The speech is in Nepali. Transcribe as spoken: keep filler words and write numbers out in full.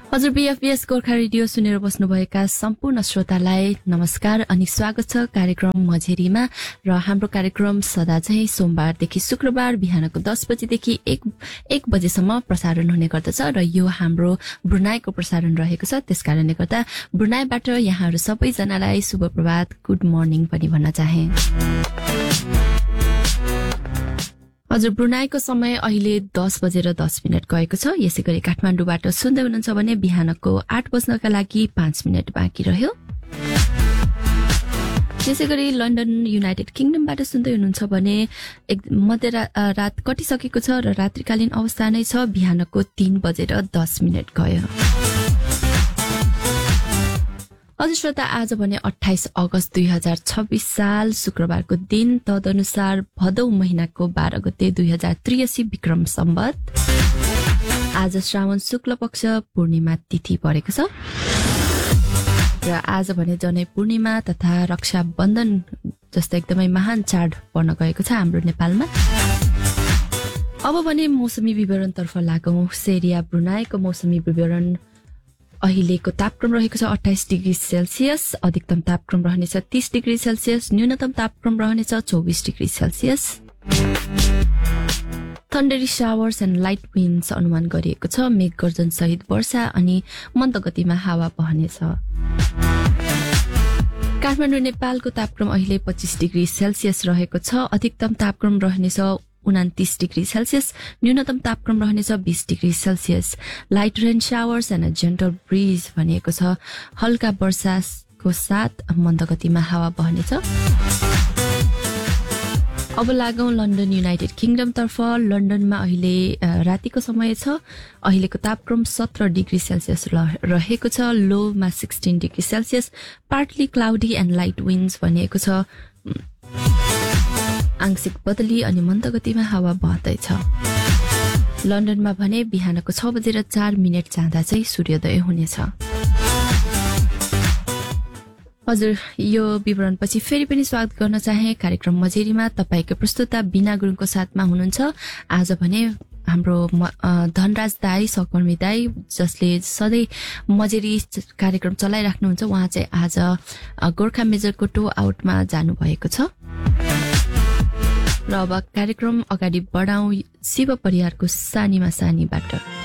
हजुर बीएफबीएस गोर्खा रेडियो सुनेर बस्नुभएका सम्पूर्ण श्रोतालाई नमस्कार अनि स्वागत छ कार्यक्रम मझेरीमा। र हाम्रो कार्यक्रम सदा चाहिँ सोमबारदेखि शुक्रबार बिहानको दस बजेदेखि एक एक बजेसम्म प्रसारण हुने गर्दछ र यो हाम्रो ब्रुनाईको प्रसारण रहेको छ। त्यसकारणले गर्दा ब्रुनाईबाट यहाँहरू सबैजनालाई शुभ प्रभात, गुड मर्निङ पनि भन्न चाहे। हजुर, ब्रुनाईको समय अहिले दस बजेर दस मिनट गएको छ। यसै गरी काठमाडौँबाट सुन्दै हुनुहुन्छ भने बिहानको आठ बज्नका लागि पाँच मिनट बाँकी रह्यो। त्यसै गरी लन्डन युनाइटेड किङडमबाट सुन्दै हुनुहुन्छ भने एक मध्यरा रात कटिसकेको छ र रात्रिकालीन अवस्था नै छ। बिहानको तीन बजेर दस मिनट गयो। हजुर श्रोता, आज भने अट्ठाइस अगस्त दुई हजार छब्बीस साल शुक्रबारको दिन, तदनुसार भदौ महिनाको बाह्र गते दुई हजार त्रियासी विक्रम सम्वत। आज श्रावण शुक्ल पक्ष पूर्णिमा तिथि परेको छ र आज भने जनै पूर्णिमा तथा रक्षाबन्धन जस्तो एकदमै महान चाड पर्न गएको छ हाम्रो नेपालमा। अब भने मौसमी विवरणतर्फ लागौं। सेरिया ब्रुनाईको मौसमी विवरण। अहिलेको तापक्रम रहेको छ अट्ठाइस डिग्री सेल्सियस, अधिकतम तापक्रम रहनेछ तीस डिग्री सेल्सियस, न्यूनतम तापक्रम रहनेछ चौबिस degree Celsius. थन्डरी showers and light विन्ड्स अनुमान गरिएको छ। मेघ गर्जन सहित वर्षा अनि मन्द गतिमा हावा बहनेछ। काठमाडौँ नेपालको तापक्रम अहिले पच्चीस डिग्री सेल्सियस रहेको छ। अधिकतम तापक्रम रहनेछ उनातीस डिग्री सेल्सियस, न्यूनतम तापक्रम रहनेछ बीस degree Celsius. Light rain showers and gentle bridge भनिएको छ। हल्का वर्षाको साथ मन्द गतिमा हावा बहनेछ। अब लागौं लन्डन युनाइटेड किङडमतर्फ। लन्डनमा अहिले रातिको समय छ। अहिलेको तापक्रम सत्र डिग्री सेल्सियस रहेको छ। लोमा सोह्र degree Celsius. Partly cloudy and light विन्ड्स भनिएको छ। आंशिक बदली अनि मन्द गतिमा हावा बहदैछ। लन्डनमा भने बिहानको छ बजेर चार मिनट जाँदा चाहिँ सूर्योदय हुनेछ। हजुर, यो विवरणपछि फेरि पनि स्वागत गर्न चाहे कार्यक्रम मझेरीमा। तपाईको प्रस्तुता बिना गुरुङको साथमा हुनुहुन्छ। आज भने हाम्रो धनराज दाई, सहकर्मी दाई, जसले सधैँ मझेरी कार्यक्रम चलाइराख्नुहुन्छ, उहाँ चाहिँ आज गोर्खा मेजरको टो आउटमा जानुभएको छ। र अब कार्यक्रम अगाडि बढाउँ शिव परिवारको सानीमा सानीबाट।